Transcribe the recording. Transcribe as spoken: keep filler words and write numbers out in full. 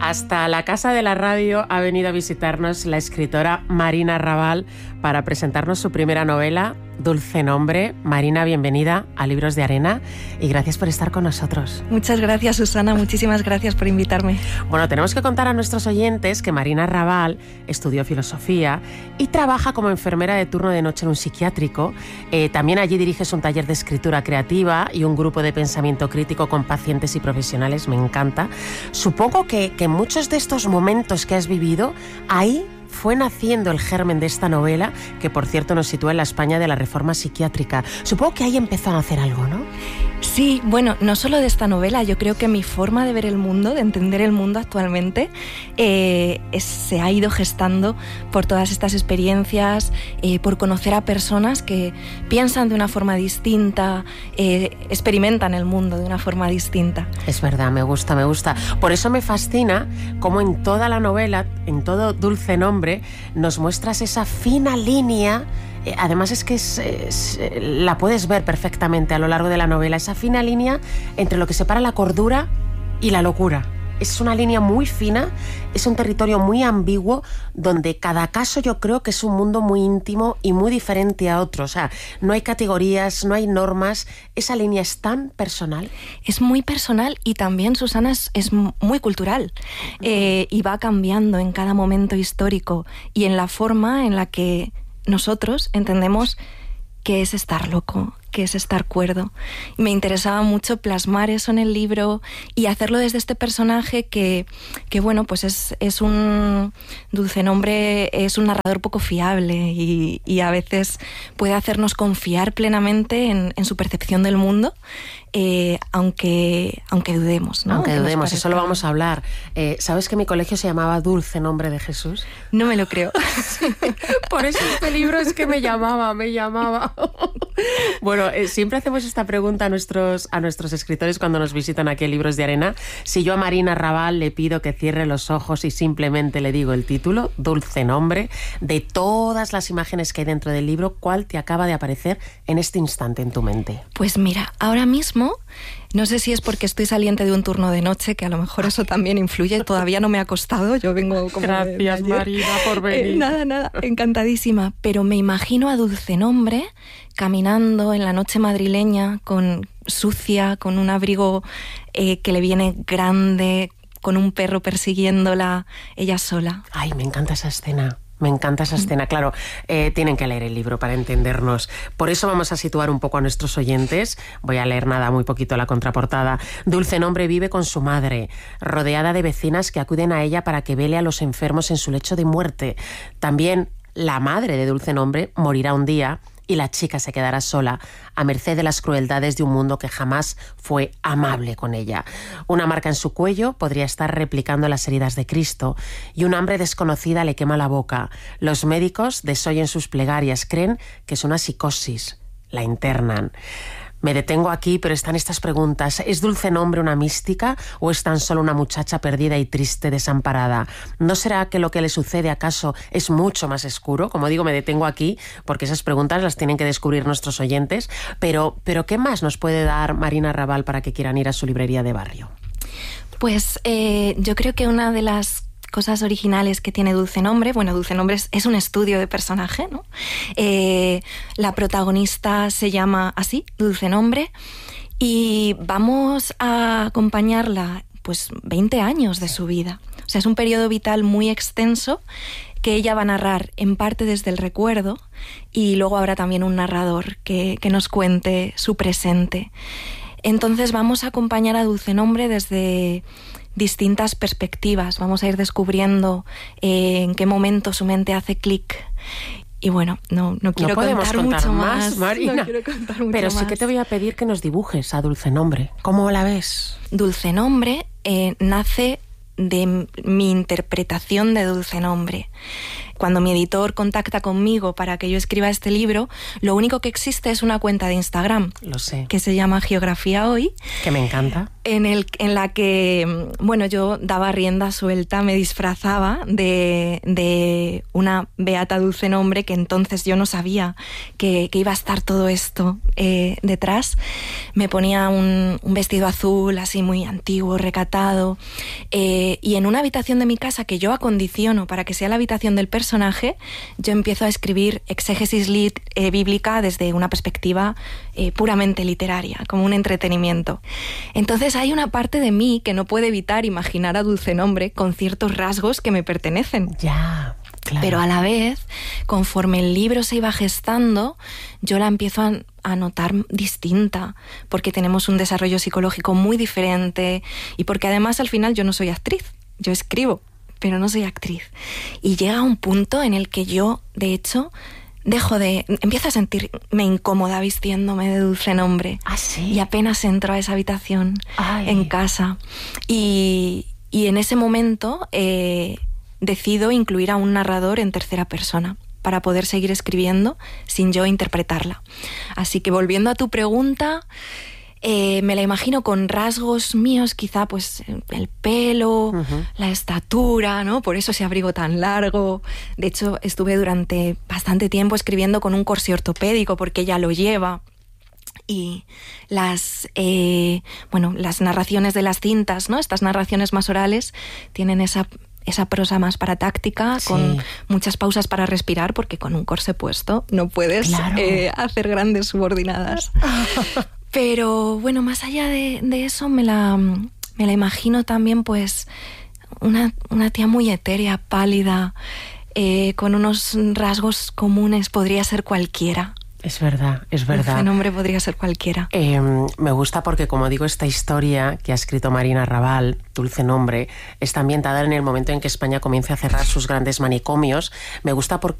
Hasta la Casa de la Radio ha venido a visitarnos la escritora Marina Raval para presentarnos su primera novela, Dulce Nombre. Marina, bienvenida a Libros de Arena y gracias por estar con nosotros. Muchas gracias, Susana. Muchísimas gracias por invitarme. Bueno, tenemos que contar a nuestros oyentes que Marina Raval estudió filosofía y trabaja como enfermera de turno de noche en un psiquiátrico. Eh, también allí diriges un taller de escritura creativa y un grupo de pensamiento crítico con pacientes y profesionales. Me encanta. Supongo que, que muchos de estos momentos que has vivido, ahí fue naciendo el germen de esta novela, que por cierto nos sitúa en la España de la Reforma Psiquiátrica. Supongo que ahí empezó a nacer algo, ¿no? Sí, bueno, no solo de esta novela, yo creo que mi forma de ver el mundo, de entender el mundo actualmente, eh, es, se ha ido gestando por todas estas experiencias, eh, por conocer a personas que piensan de una forma distinta, eh, experimentan el mundo de una forma distinta. Es verdad, me gusta, me gusta. Por eso me fascina cómo en toda la novela, en todo Dulce Nombre, nos muestras esa fina línea. Además es que es, es, la puedes ver perfectamente a lo largo de la novela, esa fina línea entre lo que separa la cordura y la locura. Es una línea muy fina, es un territorio muy ambiguo donde cada caso yo creo que es un mundo muy íntimo y muy diferente a otro. O sea, no hay categorías, no hay normas, esa línea es tan personal. Es muy personal y también, Susana, es, es muy cultural eh, y va cambiando en cada momento histórico y en la forma en la que nosotros entendemos qué es estar loco, qué es estar cuerdo. Y me interesaba mucho plasmar eso en el libro y hacerlo desde este personaje que, que bueno, pues es, es un Dulce Nombre, es un narrador poco fiable y, y a veces puede hacernos confiar plenamente en, en su percepción del mundo, eh, aunque, aunque dudemos, ¿no? Aunque Que dudemos, eso lo vamos a hablar. Eh, ¿Sabes que mi colegio se llamaba Dulce Nombre de Jesús? No me lo creo. Sí, por eso este libro es que me llamaba, me llamaba. Bueno, eh, siempre hacemos esta pregunta a nuestros, a nuestros escritores cuando nos visitan aquí en Libros de Arena. Si yo a Marina Raval le pido que cierre los ojos y simplemente le digo el título, Dulce Nombre, de todas las imágenes que hay dentro del libro, ¿cuál te acaba de aparecer en este instante en tu mente? Pues mira, ahora mismo, no sé si es porque estoy saliente de un turno de noche, que a lo mejor eso también influye, todavía no me ha costado, yo vengo como Gracias, de, de ayer. Marina, por venir. Eh, nada, nada, encantadísima, pero me imagino a Dulce Nombre caminando en la noche madrileña, con sucia, con un abrigo eh, que le viene grande, con un perro persiguiéndola, ella sola. Ay, me encanta esa escena. Me encanta esa escena, claro, eh, tienen que leer el libro para entendernos. Por eso vamos a situar un poco a nuestros oyentes. Voy a leer nada, muy poquito la contraportada. Dulce Nombre vive con su madre, rodeada de vecinas que acuden a ella para que vele a los enfermos en su lecho de muerte. También la madre de Dulce Nombre morirá un día y la chica se quedará sola, a merced de las crueldades de un mundo que jamás fue amable con ella. Una marca en su cuello podría estar replicando las heridas de Cristo y un hambre desconocida le quema la boca. Los médicos desoyen sus plegarias, creen que es una psicosis, la internan. Me detengo aquí, pero están estas preguntas. ¿Es Dulce Nombre una mística o es tan solo una muchacha perdida y triste, desamparada? ¿No será que lo que le sucede acaso es mucho más oscuro? Como digo, me detengo aquí porque esas preguntas las tienen que descubrir nuestros oyentes. Pero, pero ¿qué más nos puede dar Marina Raval para que quieran ir a su librería de barrio? Pues eh, yo creo que una de las cosas originales que tiene Dulce Nombre, bueno, Dulce Nombre es, es un estudio de personaje, ¿no? Eh, la protagonista se llama así, Dulce Nombre, y vamos a acompañarla pues veinte años de su vida. O sea, es un periodo vital muy extenso que ella va a narrar en parte desde el recuerdo y luego habrá también un narrador que, que nos cuente su presente. Entonces vamos a acompañar a Dulce Nombre desde distintas perspectivas, vamos a ir descubriendo eh, en qué momento su mente hace clic. Y bueno, no, no quiero no podemos contar, contar mucho más, más, Marina. No quiero contar mucho Pero sí más. que te voy a pedir que nos dibujes a Dulce Nombre. ¿Cómo la ves? Dulce Nombre eh, nace de mi interpretación de Dulce Nombre. cuando mi editor contacta conmigo para que yo escriba este libro, lo único que existe es una cuenta de Instagram. Lo sé. Que se llama Geografía Hoy. Que me encanta. En, el, en la que, bueno, yo daba rienda suelta, me disfrazaba de, de una beata dulce nombre, que entonces yo no sabía que, que iba a estar todo esto eh, detrás. Me ponía un, un vestido azul, así muy antiguo, recatado, eh, y en una habitación de mi casa que yo acondiciono para que sea la habitación del personaje, yo empiezo a escribir exégesis lit, eh, bíblica desde una perspectiva eh, puramente literaria, como un entretenimiento. Entonces hay una parte de mí que no puede evitar imaginar a Dulce Nombre con ciertos rasgos que me pertenecen. Ya, claro. Pero a la vez, conforme el libro se iba gestando, yo la empiezo a, a notar distinta, porque tenemos un desarrollo psicológico muy diferente y porque además al final yo no soy actriz, yo escribo, pero no soy actriz. Y llega un punto en el que yo, de hecho, dejo de... empiezo a sentirme incómoda vistiéndome de Dulce Nombre. ¿Ah, sí? Y apenas entro a esa habitación. Ay. En casa. Y, y en ese momento eh, decido incluir a un narrador en tercera persona para poder seguir escribiendo sin yo interpretarla. Así que volviendo a tu pregunta... Eh, me la imagino con rasgos míos, quizá pues el pelo, uh-huh. la estatura, ¿no? Por eso ese abrigo tan largo. De hecho, estuve durante bastante tiempo escribiendo con un corsé ortopédico porque ella lo lleva. Y las, eh, bueno, las narraciones de las cintas, ¿no? Estas narraciones más orales tienen esa... esa prosa más paratáctica, sí. con muchas pausas para respirar, porque con un corsé puesto no puedes claro. eh, hacer grandes subordinadas. Pero bueno, más allá de, de eso, me la, me la imagino también pues una, una tía muy etérea, pálida, eh, con unos rasgos comunes, podría ser cualquiera. Es verdad, es verdad. El nombre podría ser cualquiera. Eh, me gusta porque, como digo, esta historia que ha escrito Marina Raval, Dulce Nombre, está ambientada en el momento en que España comienza a cerrar sus grandes manicomios. Me gusta porque